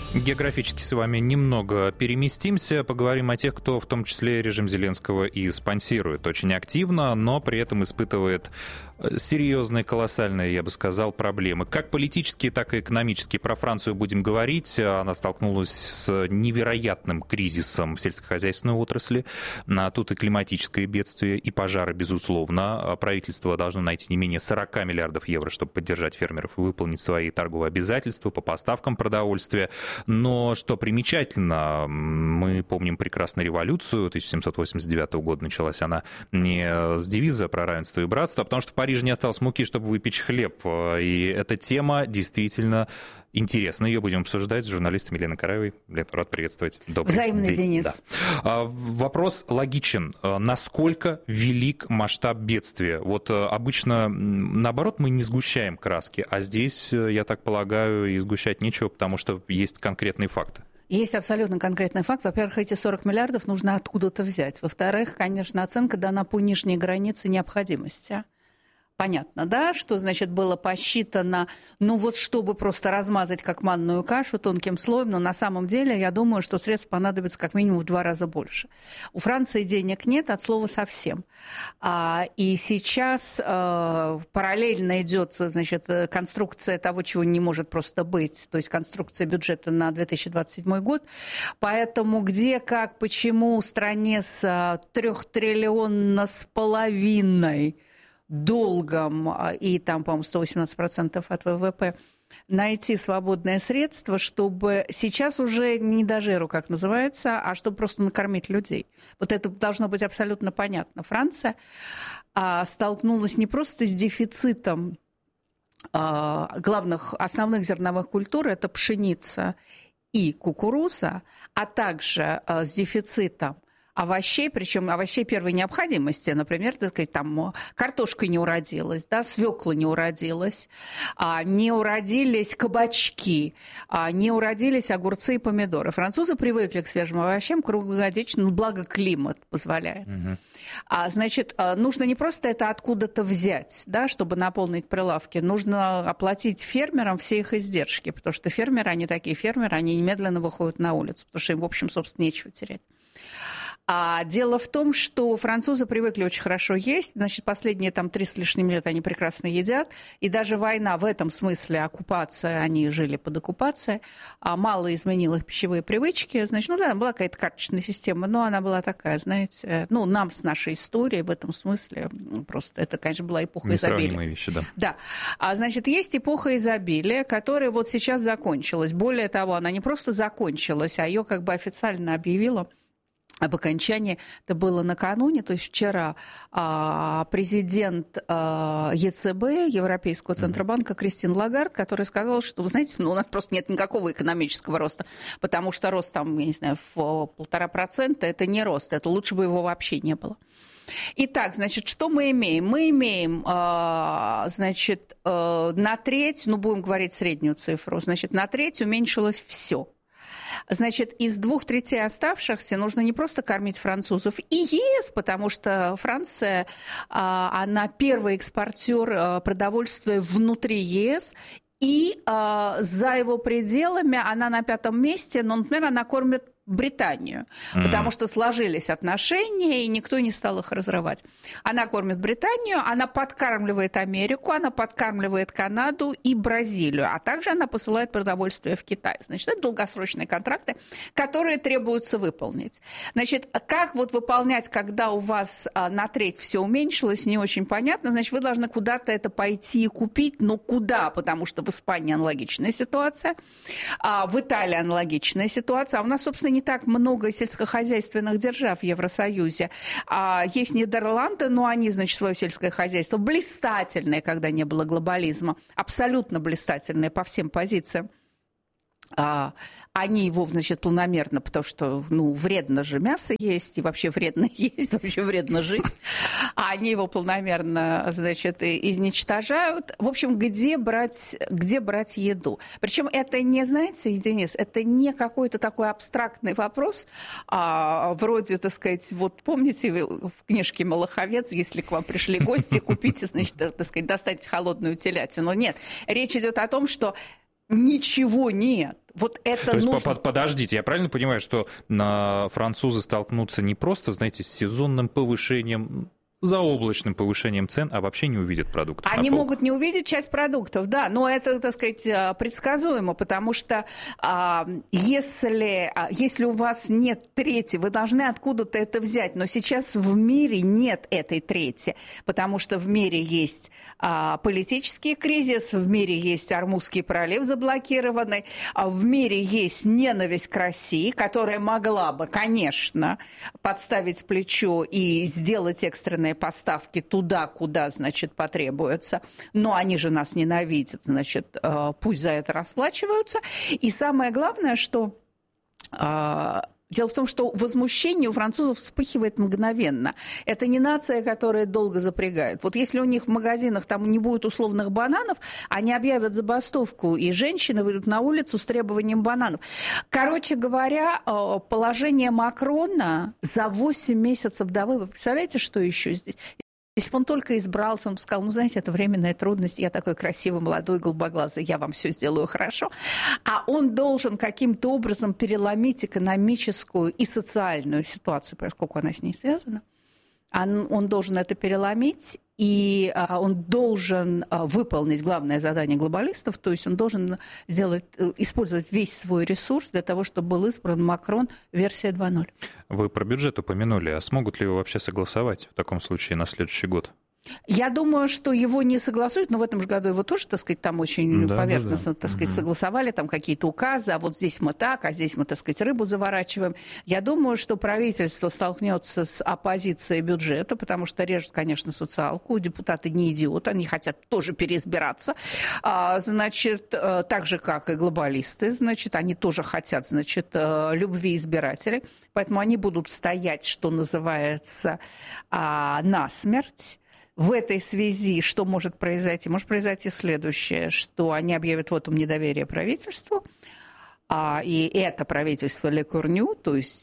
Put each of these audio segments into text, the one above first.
Географически с вами немного переместимся, поговорим о тех, кто в том числе режим Зеленского и спонсирует очень активно, но при этом испытывает серьезные, колоссальные, я бы сказал, проблемы. Как политические, так и экономические. Про Францию будем говорить. Она столкнулась с невероятным кризисом в сельскохозяйственной отрасли. Тут и климатическое бедствие, и пожары, безусловно. Правительство должно найти не менее 40 миллиардов евро, чтобы поддержать фермеров и выполнить свои торговые обязательства по поставкам продовольствия. Но что примечательно, мы помним прекрасно революцию 1789 года. Началась она не с девиза про равенство и братство, а потому что в Париже не осталось муки, чтобы выпечь хлеб. И эта тема действительно интересна. Ее будем обсуждать с журналистом Еленой Караевой. Лен, рад приветствовать. Добрый Взаимно, день. Денис. Да. Вопрос логичен. Насколько велик масштаб бедствия? Вот обычно, наоборот, мы не сгущаем краски, а здесь, я так полагаю, и сгущать нечего, потому что есть конкретные факты. Есть абсолютно конкретный факт. Во-первых, эти 40 миллиардов нужно откуда-то взять. Во-вторых, конечно, оценка дана по нижней границе необходимости. Понятно, да, что, значит, было посчитано, ну вот чтобы просто размазать как манную кашу тонким слоем, но на самом деле я думаю, что средств понадобится как минимум в 2 раза больше. У Франции денег нет от слова совсем. И сейчас параллельно идет, значит, конструкция того, чего не может просто быть, то есть конструкция бюджета на 2027 год. Поэтому где, как, почему стране с 3,5 триллиона долгом и там, по-моему, 118% от ВВП, найти свободное средство, чтобы сейчас уже не дожеру, как называется, а чтобы просто накормить людей. Вот это должно быть абсолютно понятно. Франция столкнулась не просто с дефицитом главных, основных зерновых культур, это пшеница и кукуруза, а также с дефицитом овощей, причем овощей первой необходимости, например, так сказать, там картошка не уродилась, да, свекла не уродилась, не уродились кабачки, не уродились огурцы и помидоры. Французы привыкли к свежим овощам круглогодично, благо климат позволяет. Значит, нужно не просто это откуда-то взять, да, чтобы наполнить прилавки, нужно оплатить фермерам все их издержки, потому что фермеры, они такие фермеры, они немедленно выходят на улицу, потому что им, в общем, собственно, нечего терять. Дело в том, что французы привыкли очень хорошо есть, значит, последние там 3 с лишним лет они прекрасно едят, и даже война в этом смысле, оккупация, они жили под оккупацией, мало изменила их пищевые привычки, значит, ну да, была какая-то карточная система, но она была такая, знаете, ну, нам с нашей историей в этом смысле просто, это, конечно, была эпоха изобилия. Несравнимые вещи, да. Да, значит, есть эпоха изобилия, которая вот сейчас закончилась, более того, она не просто закончилась, а ее как бы официально объявила об окончании, это было накануне, то есть вчера президент ЕЦБ, Европейского Центробанка, Кристин Лагард, которая сказала, что, вы знаете, ну, у нас просто нет никакого экономического роста, потому что рост там, я не знаю, в 1,5% это не рост, это лучше бы его вообще не было. Итак, значит, что мы имеем? Мы имеем, значит, на треть, ну, будем говорить среднюю цифру, значит, на треть уменьшилось все. Значит, из 2/3 оставшихся нужно не просто кормить французов и ЕС, потому что Франция, она первый экспортер продовольствия внутри ЕС, и за его пределами она на 5-м месте, но, например, она кормит Британию, потому что сложились отношения, и никто не стал их разрывать. Она кормит Британию, она подкармливает Америку, она подкармливает Канаду и Бразилию, а также она посылает продовольствие в Китай. Значит, это долгосрочные контракты, которые требуется выполнить. Значит, как вот выполнять, когда у вас на треть все уменьшилось, не очень понятно. Значит, вы должны куда-то это пойти и купить, но куда? Потому что в Испании аналогичная ситуация, в Италии аналогичная ситуация, а у нас, собственно, не так много сельскохозяйственных держав в Евросоюзе. Есть Нидерланды, но они, значит, свое сельское хозяйство блистательное, когда не было глобализма, абсолютно блистательное по всем позициям. Они его, значит, планомерно, потому что, ну, вредно же мясо есть, и вообще вредно есть, вообще вредно жить. А они его планомерно, значит, изничтожают. В общем, где брать еду? Причем это не, знаете, Денис, это не какой-то такой абстрактный вопрос, вроде, так сказать, вот помните вы в книжке «Малаховец», если к вам пришли гости, купите, значит, так сказать, достаньте холодную телятину. Нет, речь идет о том, что Ничего нет. Вот это То есть, нужно... подождите, я правильно понимаю, что французы столкнутся не просто, знаете, с сезонным повышением, заоблачным повышением цен, а вообще не увидят продуктов? Они могут не увидеть часть продуктов, да, но это, так сказать, предсказуемо, потому что если у вас нет трети, вы должны откуда-то это взять, но сейчас в мире нет этой трети, потому что в мире есть политический кризис, в мире есть Ормузский пролив заблокированный, в мире есть ненависть к России, которая могла бы, конечно, подставить плечо и сделать экстренные поставки туда, куда, значит, потребуется. Но они же нас ненавидят, значит, пусть за это расплачиваются. И самое главное, что... Дело в том, что возмущение у французов вспыхивает мгновенно. Это не нация, которая долго запрягает. Вот если у них в магазинах там не будет условных бананов, они объявят забастовку, и женщины выйдут на улицу с требованием бананов. Короче говоря, положение Макрона за 8 месяцев до выборов. Представляете, что еще здесь? Если бы он только избрался, он бы сказал, ну, знаете, это временная трудность, я такой красивый, молодой, голубоглазый, я вам все сделаю хорошо. А он должен каким-то образом переломить экономическую и социальную ситуацию, поскольку она с ней связана. Он должен это переломить, и он должен выполнить главное задание глобалистов, то есть он должен использовать весь свой ресурс для того, чтобы был избран Макрон версия 2.0. Вы про бюджет упомянули, а смогут ли его вообще согласовать в таком случае на следующий год? Я думаю, что его не согласуют, но в этом же году его тоже, так сказать, там очень поверхностно, так сказать, согласовали, там какие-то указы, а вот здесь мы так, а здесь мы, так сказать, рыбу заворачиваем. Я думаю, что правительство столкнется с оппозицией бюджета, потому что режут, конечно, социалку, депутаты не идиоты, они хотят тоже переизбираться, значит, так же, как и глобалисты, значит, они тоже хотят, значит, любви избирателей, поэтому они будут стоять, что называется, насмерть. В этой связи что может произойти? Может произойти следующее, что они объявят вотум недоверия правительству, и это правительство Ле Корню, то есть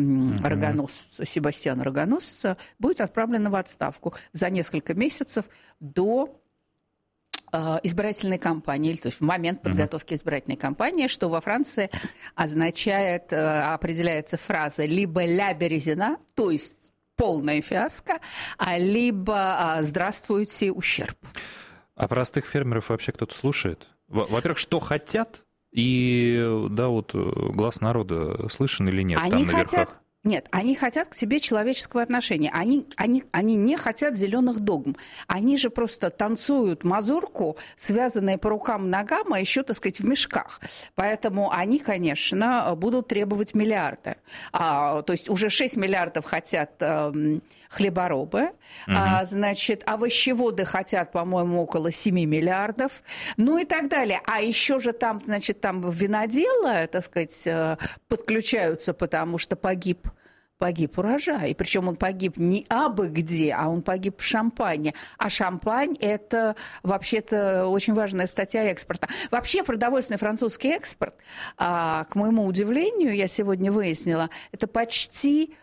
Себастьяна Рогоносца, будет отправлено в отставку за несколько месяцев до избирательной кампании, то есть в момент подготовки избирательной кампании, что во Франции означает, определяется фраза либо «ля березина», то есть полная фиаско, либо «здравствуйте, ущерб». А простых фермеров вообще кто-то слушает? Во-первых, что хотят? И, да, вот глаз народа слышен или нет там на верхах? Нет, они хотят к себе человеческого отношения. Они не хотят зеленых догм. Они же просто танцуют мазурку, связанные по рукам и ногам, а еще, так сказать, в мешках. Поэтому они, конечно, будут требовать миллиарды. То есть уже 6 миллиардов хотят хлеборобы, значит, овощеводы хотят, по-моему, около 7 миллиардов, ну и так далее. А еще же там, значит, там виноделы, так сказать, подключаются, потому что погиб урожай. И причем он погиб не абы где, а он погиб в Шампане. А Шампань – это вообще-то очень важная статья экспорта. Вообще продовольственный французский экспорт, к моему удивлению, я сегодня выяснила, это почти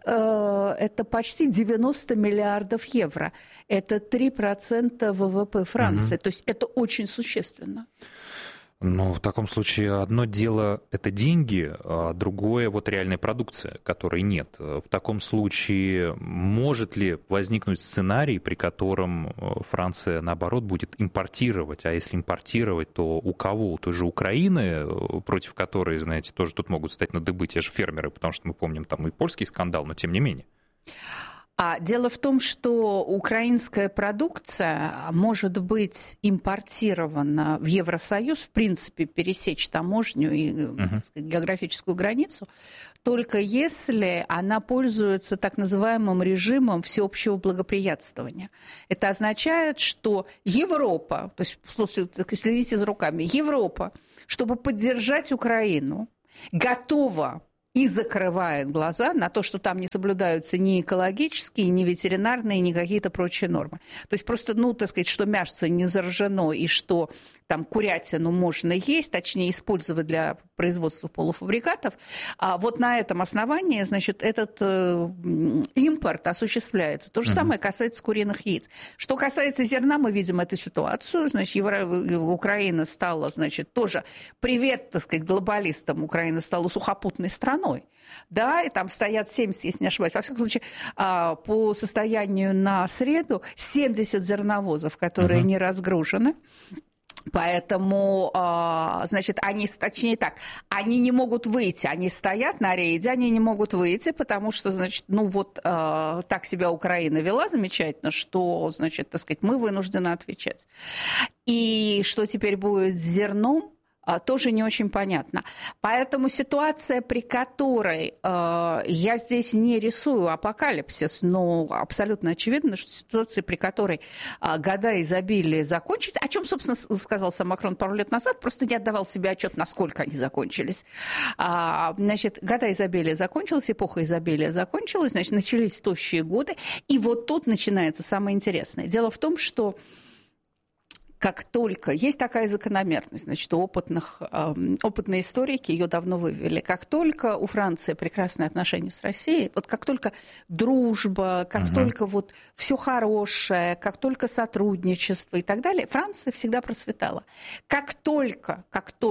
90 миллиардов евро. Это 3% ВВП Франции. То есть это очень существенно. Ну, в таком случае одно дело – это деньги, а другое – вот реальная продукция, которой нет. В таком случае может ли возникнуть сценарий, при котором Франция, наоборот, будет импортировать? А если импортировать, то у кого? У той же Украины, против которой, знаете, тоже тут могут стать на дыбы те же фермеры, потому что мы помним там и польский скандал, но тем не менее. Дело в том, что украинская продукция может быть импортирована в Евросоюз, в принципе, пересечь таможню и так сказать, географическую границу, только если она пользуется так называемым режимом всеобщего благоприятствования. Это означает, что Европа, то есть, следите за руками, Европа, чтобы поддержать Украину, готова и закрывает глаза на то, что там не соблюдаются ни экологические, ни ветеринарные, ни какие-то прочие нормы. То есть просто, так сказать, что мясо не заражено и что там курятину можно есть, точнее, использовать для производства полуфабрикатов. А вот на этом основании, значит, этот импорт осуществляется. То же самое касается куриных яиц. Что касается зерна, мы видим эту ситуацию. Значит, Украина стала, значит, тоже привет, так сказать, глобалистам. Украина стала сухопутной страной. Да, и там стоят 70, если не ошибаюсь. Во всяком случае, по состоянию на среду 70 зерновозов, которые не разгружены. Поэтому, значит, они не могут выйти, они стоят на рейде, они не могут выйти, потому что, значит, так себя Украина вела замечательно, что, значит, так сказать, мы вынуждены отвечать. И что теперь будет с зерном, тоже не очень понятно. Поэтому ситуация, при которой я здесь не рисую апокалипсис, но абсолютно очевидно, что ситуация, при которой года изобилия закончились, о чем, собственно, сказал сам Макрон пару лет назад, просто не отдавал себе отчет, насколько они закончились. Значит, года изобилия закончились, эпоха изобилия закончилась, значит, начались тощие годы, и вот тут начинается самое интересное. Дело в том, что как только есть такая закономерность, значит, опытные историки ее давно вывели, как только у Франции прекрасные отношения с Россией, вот как только дружба, как только вот все хорошее, как только сотрудничество и так далее, Франция всегда процветала. Как только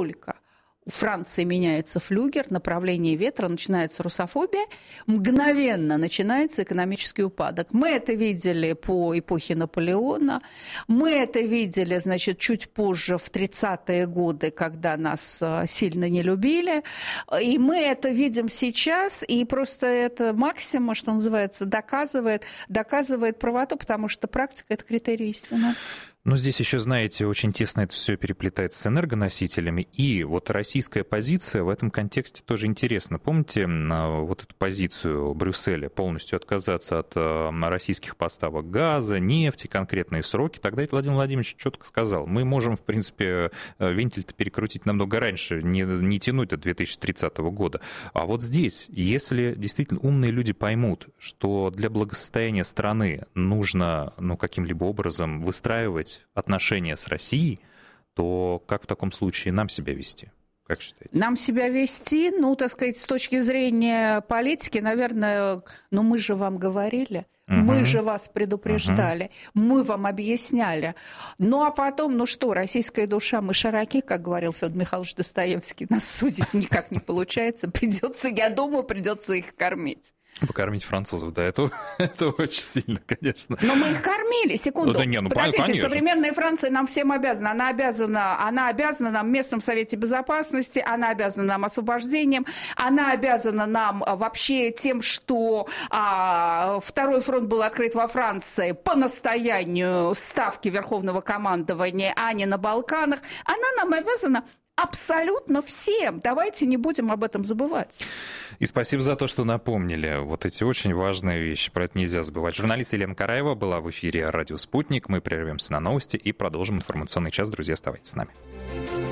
у Франции меняется флюгер, направление ветра, начинается русофобия, мгновенно начинается экономический упадок. Мы это видели по эпохе Наполеона, мы это видели, значит, чуть позже, в 30-е годы, когда нас сильно не любили, и мы это видим сейчас, и просто это максима, что называется, доказывает правоту, потому что практика – это критерий истины. Но здесь еще, знаете, очень тесно это все переплетается с энергоносителями, и вот российская позиция в этом контексте тоже интересна. Помните вот эту позицию Брюсселя полностью отказаться от российских поставок газа, нефти, конкретные сроки? Тогда Владимир Владимирович четко сказал, мы можем, в принципе, вентиль-то перекрутить намного раньше, не тянуть до 2030 года. А вот здесь, если действительно умные люди поймут, что для благосостояния страны нужно каким-либо образом выстраивать отношения с Россией, то как в таком случае нам себя вести? Как считаете? Нам себя вести, так сказать, с точки зрения политики, наверное, мы же вам говорили, мы же вас предупреждали, мы вам объясняли. А потом, российская душа, мы широки, как говорил Федор Михайлович Достоевский, нас судить никак не получается, придется их кормить. Покормить французов, да, это очень сильно, конечно. Но мы их кормили, секунду. Подождите, конечно. Современная Франция нам всем обязана. Она обязана нам местном Совете Безопасности, она обязана нам освобождением, она обязана нам вообще тем, что Второй фронт был открыт во Франции по настоянию Ставки Верховного командования, а не на Балканах. Она нам обязана абсолютно всем. Давайте не будем об этом забывать. И спасибо за то, что напомнили вот эти очень важные вещи. Про это нельзя забывать. Журналист Елена Караева была в эфире «Радио Спутник». Мы прервемся на новости и продолжим информационный час. Друзья, оставайтесь с нами.